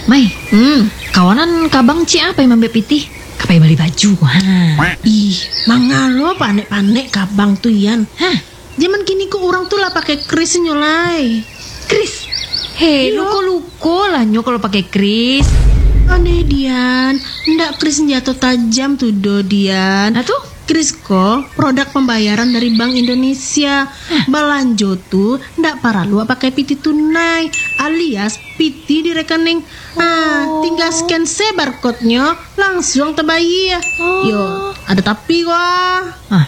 Mai, kawanan kabang ci apa yang Mbak Piti? Kapai beli baju. Ih, mangalo panek-panek kabang tuh Yan. Hah, Zaman kini kok orang tuh lah pakai kris nyolai. Kris. Hei, Iya. luko-luko lah nyo kalau pakai kris. Aneh Dian, ndak kris senjata tajam tuh do Dian. Nah tuh, Kris kok produk pembayaran dari Bank Indonesia. Balanjo tuh ndak perlu pakai piti tunai alias piti di rekening. Tinggal scan barcode-nya langsung terbayar. Yo, ada tapi wah.